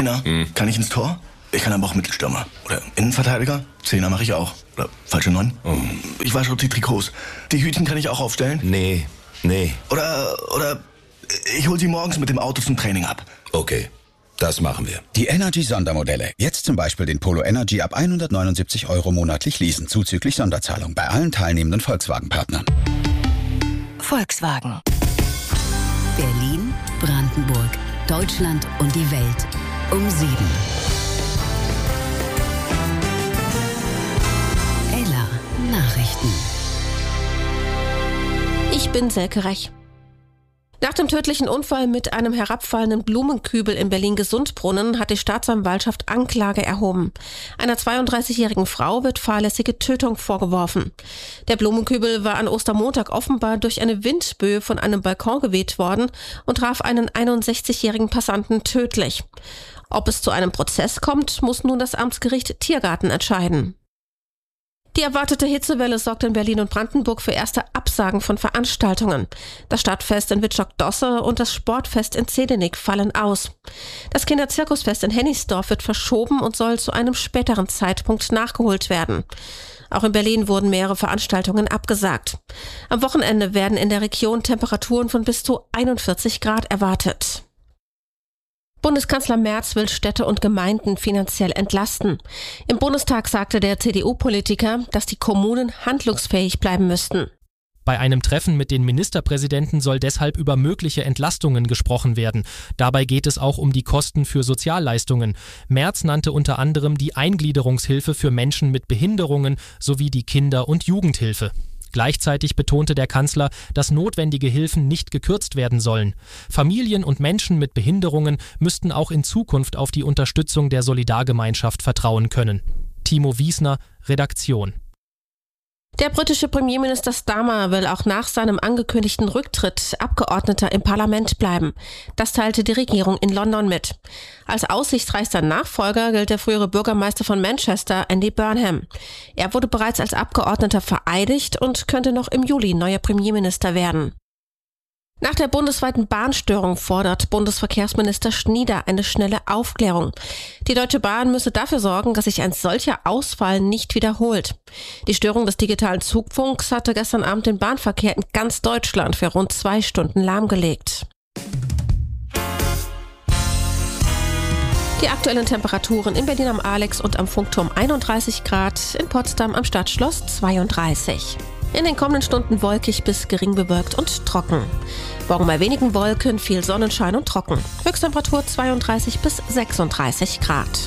Na, kann ich ins Tor? Ich kann aber auch Mittelstürmer. Oder Innenverteidiger. Zehner mache ich auch. Oder falsche 9. Ich wasche die Trikots. Die Hütchen kann ich auch aufstellen. Nee. Oder ich hol sie morgens mit dem Auto zum Training ab. Okay, das machen wir. Die Energy-Sondermodelle. Jetzt zum Beispiel den Polo Energy ab 179 € monatlich leasen, zuzüglich Sonderzahlung bei allen teilnehmenden Volkswagen-Partnern. Volkswagen. Berlin, Brandenburg, Deutschland und die Welt um 7. Ella Nachrichten. Ich bin Selke Rech. Nach dem tödlichen Unfall mit einem herabfallenden Blumenkübel in Berlin-Gesundbrunnen hat die Staatsanwaltschaft Anklage erhoben. Einer 32-jährigen Frau wird fahrlässige Tötung vorgeworfen. Der Blumenkübel war an Ostermontag offenbar durch eine Windböe von einem Balkon geweht worden und traf einen 61-jährigen Passanten tödlich. Ob es zu einem Prozess kommt, muss nun das Amtsgericht Tiergarten entscheiden. Die erwartete Hitzewelle sorgt in Berlin und Brandenburg für erste Absagen von Veranstaltungen. Das Stadtfest in Wittstock-Dosse und das Sportfest in Zedenik fallen aus. Das Kinderzirkusfest in Hennigsdorf wird verschoben und soll zu einem späteren Zeitpunkt nachgeholt werden. Auch in Berlin wurden mehrere Veranstaltungen abgesagt. Am Wochenende werden in der Region Temperaturen von bis zu 41 Grad erwartet. Bundeskanzler Merz will Städte und Gemeinden finanziell entlasten. Im Bundestag sagte der CDU-Politiker, dass die Kommunen handlungsfähig bleiben müssten. Bei einem Treffen mit den Ministerpräsidenten soll deshalb über mögliche Entlastungen gesprochen werden. Dabei geht es auch um die Kosten für Sozialleistungen. Merz nannte unter anderem die Eingliederungshilfe für Menschen mit Behinderungen sowie die Kinder- und Jugendhilfe. Gleichzeitig betonte der Kanzler, dass notwendige Hilfen nicht gekürzt werden sollen. Familien und Menschen mit Behinderungen müssten auch in Zukunft auf die Unterstützung der Solidargemeinschaft vertrauen können. Timo Wiesner, Redaktion. Der britische Premierminister Starmer will auch nach seinem angekündigten Rücktritt Abgeordneter im Parlament bleiben. Das teilte die Regierung in London mit. Als aussichtsreichster Nachfolger gilt der frühere Bürgermeister von Manchester, Andy Burnham. Er wurde bereits als Abgeordneter vereidigt und könnte noch im Juli neuer Premierminister werden. Nach der bundesweiten Bahnstörung fordert Bundesverkehrsminister Schnieder eine schnelle Aufklärung. Die Deutsche Bahn müsse dafür sorgen, dass sich ein solcher Ausfall nicht wiederholt. Die Störung des digitalen Zugfunks hatte gestern Abend den Bahnverkehr in ganz Deutschland für rund 2 Stunden lahmgelegt. Die aktuellen Temperaturen in Berlin am Alex und am Funkturm 31 Grad, in Potsdam am Stadtschloss 32. In den kommenden Stunden wolkig bis gering bewölkt und trocken. Morgen bei wenigen Wolken, viel Sonnenschein und trocken. Höchsttemperatur 32 bis 36 Grad.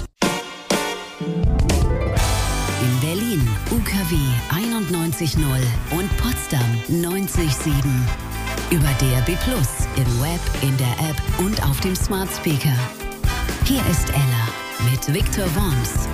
In Berlin UKW 91.0 und Potsdam 90.7. Über DAB+, im Web, in der App und auf dem Smart Speaker. Hier ist Ella mit Viktor Worms.